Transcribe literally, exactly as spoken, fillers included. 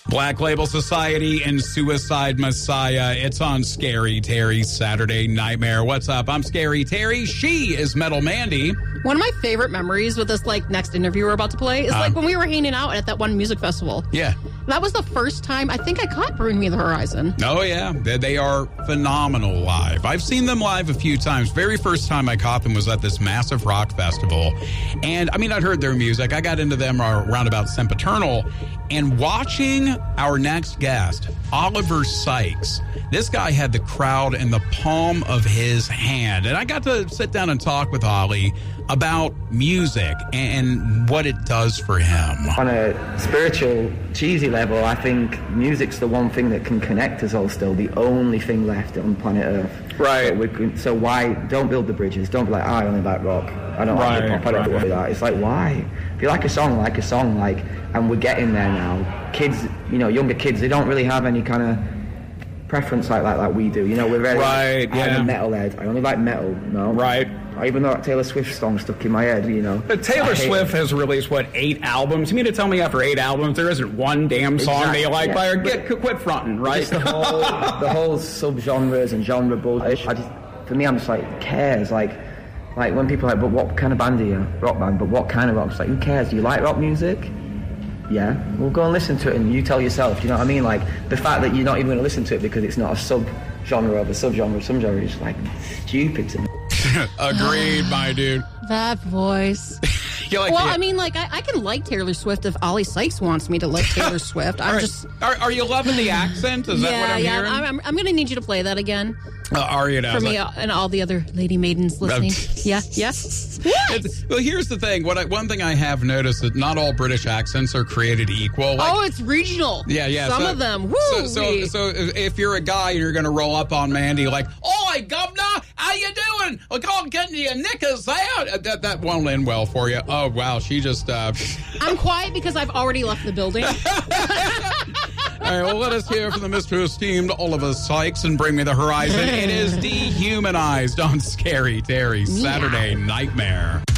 Black Label Society and Suicide Messiah. It's on Scary Terry's Saturday Nightmare. What's up? I'm Scary Terry. She is Metal Mandy. One of my favorite memories with this like next interview we're about to play is um, like when we were hanging out at that one music festival. Yeah. That was the first time I think I caught Bring Me the Horizon. Oh, yeah. They, they are phenomenal live. I've seen them live a few times. Very first time I caught them was at this massive rock festival. And, I mean, I'd heard their music. I got into them around about Sempiternal. And watching our next guest, Oliver Sykes, this guy had the crowd in the palm of his hand. And I got to sit down and talk with Ollie about music and what it does for him. On a spiritual, cheesy level, I think music's the one thing that can connect us all still, the only thing left on planet Earth. Right. So, we can, so why, don't build the bridges, don't be like, oh, I only like rock, I don't right, like hip-hop, I don't right. do that. It's like, why? If you like a song, like a song, like, and we're getting there now. Kids, you know, younger kids, they don't really have any kind of preference like that like we do. You know, we're very right, like, yeah. I'm a metalhead. I only like metal. No, right. Even though that Taylor Swift song stuck in my head, you know. But Taylor Swift it. has released what eight albums. You mean to tell me after eight albums there isn't one damn song exactly. that you like? Yeah. By her, get quit fronting, right? Just the whole the whole subgenres and genre bullshit. I just, for me, I'm just like, who cares? Like, like when people are like, but what kind of band are you? Rock band. But what kind of rock? It's like, who cares? Do you like rock music? Yeah, well, go and listen to it and you tell yourself, you know what I mean? Like, the fact that you're not even going to listen to it because it's not a sub-genre of a sub-genre of some genre is, like, stupid to me. Agreed, my dude. That voice. Like well, the, I mean, like, I, I can like Taylor Swift if Ollie Sykes wants me to like Taylor Swift. I'm right. just... Are, are you loving the accent? Is yeah, that what I'm yeah, hearing? I'm, I'm, I'm going to need you to play that again. Uh, are you now? For me like, and all the other lady maidens listening. yeah, yeah. What? Well, here's the thing. What I, one thing I have noticed that not all British accents are created equal. Like, oh, it's regional. Yeah, yeah. Some so, of them. Woo! So, so, so if you're a guy and you're going to roll up on Mandy like, "Oi, governor, how you doing? I can't get your knickers out." That that won't end well for you. Oh wow, she just. Uh... I'm quiet because I've already left the building. All right, well, let us hear from the Mister Esteemed Oliver Sykes and Bring Me the Horizon. It is Dehumanized on Scary Terry Saturday Nightmare.